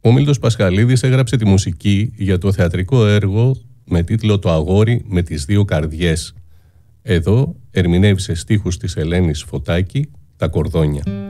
Ο Μίλτος Πασχαλίδης έγραψε τη μουσική για το θεατρικό έργο με τίτλο «Το αγόρι με τις δύο καρδιές». Εδώ ερμηνεύει σε στίχους της Ελένης Φωτάκη τα κορδόνια.